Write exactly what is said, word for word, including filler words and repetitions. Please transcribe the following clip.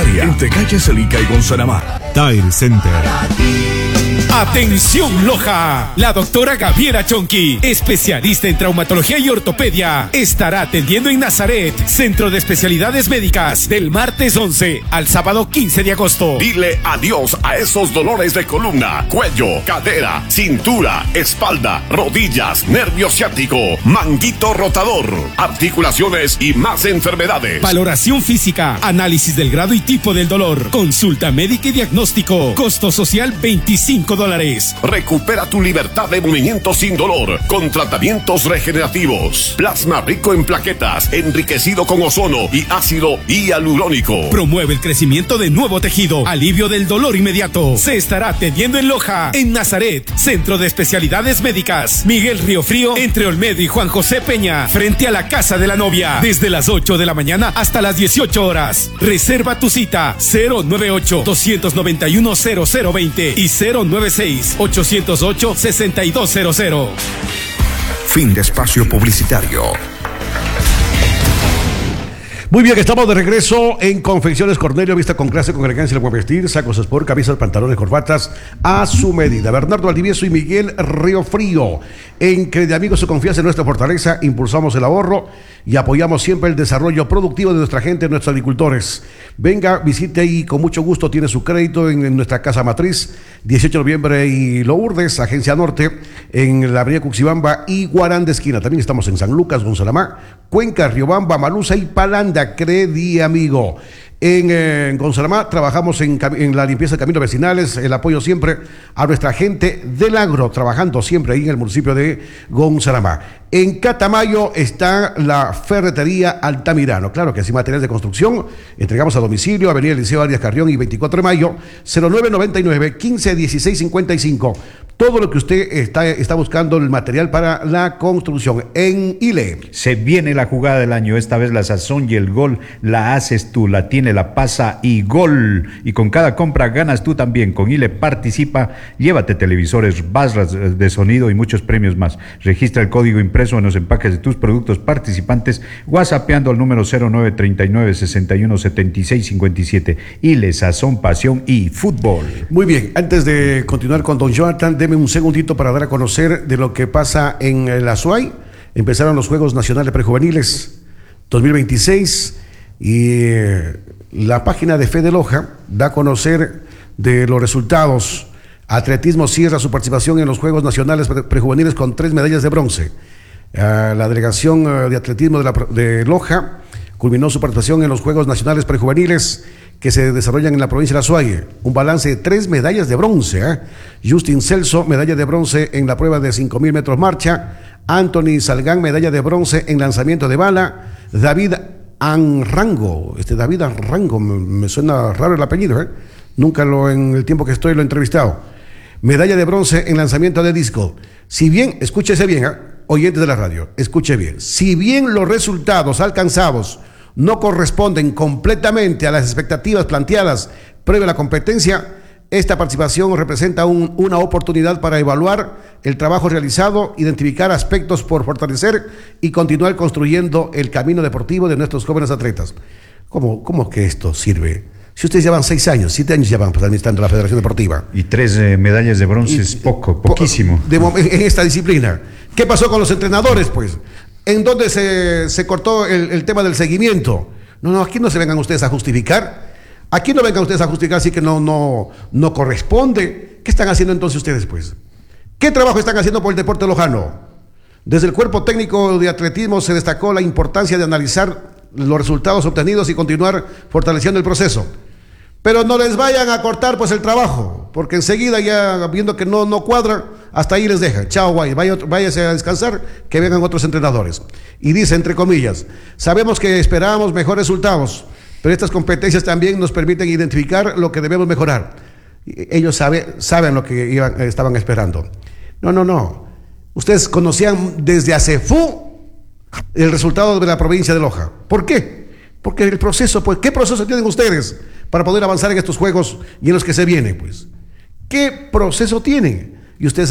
Indumentaria, entre calle Celica y Gonzalama. Tile Center. Atención Loja, la doctora Gabriela Chonqui, especialista en traumatología y ortopedia, estará atendiendo en Nazaret, Centro de Especialidades Médicas, del martes once al sábado quince de agosto. Dile adiós a esos dolores de columna, cuello, cadera, cintura, espalda, rodillas, nervio ciático, manguito rotador, articulaciones y más enfermedades. Valoración física, análisis del grado y tipo del dolor, consulta médica y diagnóstico, costo social veinticinco dólares. Recupera tu libertad de movimiento sin dolor con tratamientos regenerativos. Plasma rico en plaquetas, enriquecido con ozono y ácido hialurónico. Promueve el crecimiento de nuevo tejido, alivio del dolor inmediato. Se estará atendiendo en Loja, en Nazaret, Centro de Especialidades Médicas, Miguel Riofrío, entre Olmedo y Juan José Peña, frente a la Casa de la Novia, desde las ocho de la mañana hasta las dieciocho horas. Reserva tu cita cero nueve ocho, dos nueve uno, cero cero veinte y cero nueve seis, ocho cero ocho, seis dos cero cero. Fin de espacio publicitario. Muy bien, estamos de regreso en Confecciones Cornelio, vista con clase, con elegancia, el buen vestir, sacos sport, camisas, pantalones, corbatas a su medida. Bernardo Valdivieso y Miguel Riofrío. En Crediamigos, su confianza en nuestra fortaleza, impulsamos el ahorro y apoyamos siempre el desarrollo productivo de nuestra gente, nuestros agricultores. Venga, visite y con mucho gusto tiene su crédito en, en nuestra casa matriz, dieciocho de noviembre y Lourdes, Agencia Norte, en la avenida Cuxibamba y Guarán de Esquina. También estamos en San Lucas, Gonzalamá, Cuenca, Riobamba, Malusa y Palanda. Crediamigo. En, eh, en Gonzalamá trabajamos en, en la limpieza de caminos vecinales, el apoyo siempre a nuestra gente del agro, trabajando siempre ahí en el municipio de Gonzalamá. En Catamayo está la ferretería Altamirano, claro que sí, materiales de construcción, entregamos a domicilio, Avenida Liceo Arias Carrión y veinticuatro de mayo, cero nueve noventa y nueve, quince dieciséis cincuenta y cinco. Todo lo que usted está, está buscando, el material para la construcción. En Ile. Se viene la jugada del año, esta vez la sazón y el gol la haces tú, la tiene, la pasa y gol. Y con cada compra ganas tú también. Con Ile participa, llévate televisores, barras de sonido y muchos premios más. Registra el código impreso en los empaques de tus productos participantes, whatsappeando al número cero nueve treinta y nueve, sesenta y uno, setenta y seis cincuenta y siete. Ile, sazón, pasión y fútbol. Muy bien, antes de continuar con don Jonathan, deme un segundito para dar a conocer de lo que pasa en la Azuay. Empezaron los Juegos Nacionales Prejuveniles dos mil veintiséis y eh, la página de Fede Loja da a conocer de los resultados. Atletismo cierra su participación en los Juegos Nacionales Prejuveniles con tres medallas de bronce. Uh, la delegación uh, de atletismo de, la, de Loja culminó su participación en los Juegos Nacionales Prejuveniles que se desarrollan en la provincia de Azuay. Un balance de tres medallas de bronce. ¿eh? Justin Celso, medalla de bronce en la prueba de cinco mil metros marcha. Anthony Salgán, medalla de bronce en lanzamiento de bala. David Anrango, este David Anrango, me, me suena raro el apellido, ¿eh? Nunca lo, en el tiempo que estoy lo he entrevistado. Medalla de bronce en lanzamiento de disco. Si bien, escúchese bien, ¿eh? Oyentes de la radio, escuche bien. Si bien los resultados alcanzados no corresponden completamente a las expectativas planteadas previo a la competencia, esta participación representa un, una oportunidad para evaluar el trabajo realizado, identificar aspectos por fortalecer y continuar construyendo el camino deportivo de nuestros jóvenes atletas. ¿Cómo, cómo que esto sirve? Si ustedes llevan seis años, siete años llevan pues, administrando la Federación Deportiva. Y tres eh, medallas de bronce y, es poco, poquísimo. De, en esta disciplina. ¿Qué pasó con los entrenadores, pues? ¿En dónde se, se cortó el, el tema del seguimiento? No, no, aquí no se vengan ustedes a justificar. Aquí no vengan ustedes a justificar así que no, no, no corresponde. ¿Qué están haciendo entonces ustedes, pues? ¿Qué trabajo están haciendo por el deporte lojano? Desde el cuerpo técnico de atletismo se destacó la importancia de analizar los resultados obtenidos y continuar fortaleciendo el proceso. Pero no les vayan a cortar pues el trabajo, porque enseguida ya viendo que no, no cuadra, hasta ahí les deja. Chao, guay, vaya, váyase a descansar, que vengan otros entrenadores. Y dice, entre comillas, sabemos que esperábamos mejores resultados, pero estas competencias también nos permiten identificar lo que debemos mejorar. Ellos sabe, saben lo que iban, estaban esperando. No, no, no. Ustedes conocían desde ACEFU el resultado de la provincia de Loja. ¿Por qué? Porque el proceso, pues, ¿qué proceso tienen ustedes para poder avanzar en estos juegos y en los que se vienen, pues? ¿Qué proceso tienen? Y ustedes